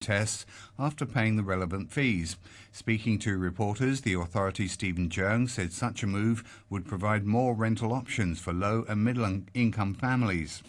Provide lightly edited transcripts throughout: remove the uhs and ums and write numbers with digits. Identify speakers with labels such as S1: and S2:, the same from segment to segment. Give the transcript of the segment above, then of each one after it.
S1: tests after paying the relevant fees. Speaking to reporters, the authority's Stephen Cheung said such a move would provide more rental options for low and middle income families.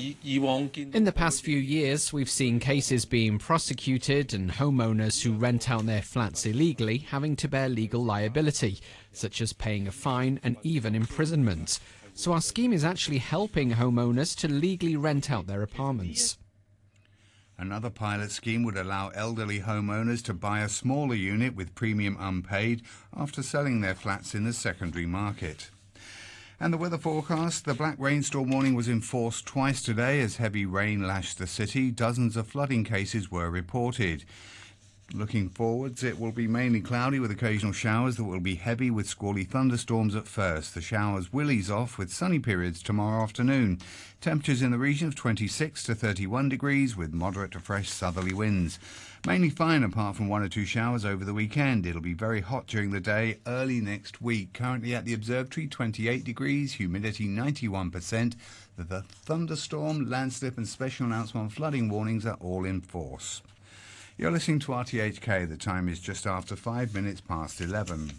S2: In the past few years, we've seen cases being prosecuted and homeowners who rent out their flats illegally having to bear legal liability, such as paying a fine and even imprisonment. So our scheme is actually helping homeowners to legally rent out their apartments.
S1: Another pilot scheme would allow elderly homeowners to buy a smaller unit with premium unpaid after selling their flats in the secondary market. And the weather forecast, the black rainstorm warning was enforced twice today as heavy rain lashed the city. Dozens of flooding cases were reported. Looking forwards, it will be mainly cloudy with occasional showers that will be heavy with squally thunderstorms at first. The showers will ease off with sunny periods tomorrow afternoon. Temperatures in the region of 26 to 31 degrees with moderate to fresh southerly winds. Mainly fine apart from 1 or 2 showers over the weekend. It'll be very hot during the day early next week. Currently at the observatory, 28 degrees, humidity 91%. The thunderstorm, landslip and special announcement flooding warnings are all in force. You're listening to RTHK. The time is just after 5 minutes past 11.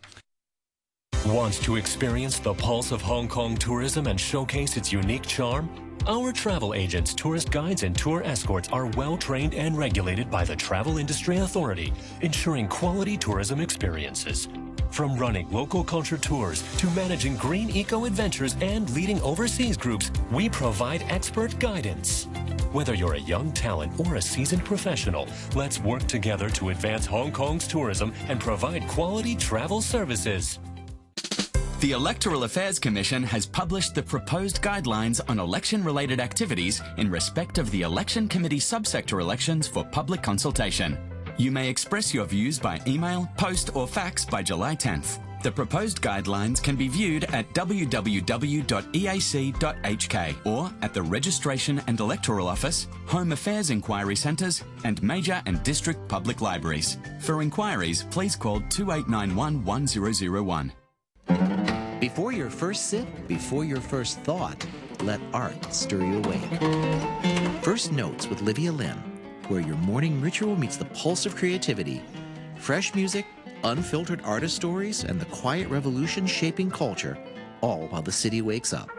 S3: Want to experience the pulse of Hong Kong tourism and showcase its unique charm? Our travel agents, tourist guides, and tour escorts are well trained and regulated by the Travel Industry Authority, ensuring quality tourism experiences. From running local culture tours to managing green eco adventures and leading overseas groups, we provide expert guidance. Whether you're a young talent or a seasoned professional, let's work together to advance Hong Kong's tourism and provide quality travel services.
S4: The Electoral Affairs Commission has published the proposed guidelines on election-related activities in respect of the Election Committee subsector elections for public consultation. You may express your views by email, post or fax by July 10th. The proposed guidelines can be viewed at www.eac.hk or at the Registration and Electoral Office, Home Affairs Inquiry Centres and major and district public libraries. For inquiries, please call 2891 1001.
S5: Before your first sip, before your first thought, let art stir you awake. First Notes with Livia Lim, where your morning ritual meets the pulse of creativity. Fresh music, unfiltered artist stories, and the quiet revolution shaping culture, all while the city wakes up.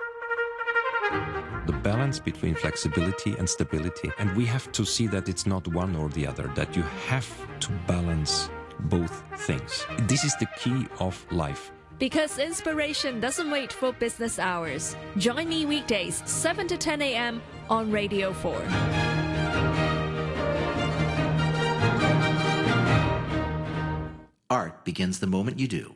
S6: The balance between flexibility and stability, and we have to see that it's not one or the other, that you have to balance both things. This is the key of life.
S7: Because inspiration doesn't wait for business hours. Join me weekdays, 7 to 10 a.m. on Radio 4.
S5: Art begins the moment you do.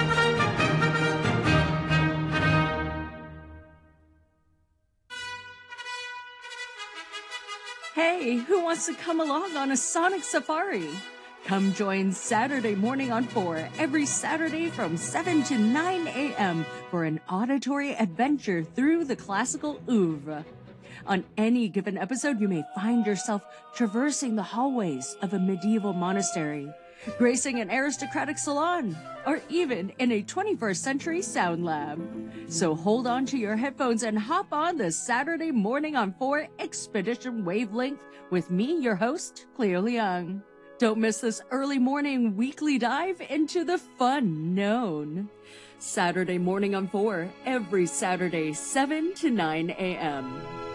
S8: Hey, who wants to come along on a sonic safari? Come join Saturday Morning on 4 every Saturday from 7 to 9 a.m. for an auditory adventure through the classical oeuvre. On any given episode, you may find yourself traversing the hallways of a medieval monastery, gracing an aristocratic salon, or even in a 21st century sound lab. So hold on to your headphones and hop on the Saturday Morning on 4 Expedition Wavelength with me, your host, Cleo Leung. Don't miss this early morning weekly dive into the fun known. Saturday Morning on 4, every Saturday, 7 to 9 a.m.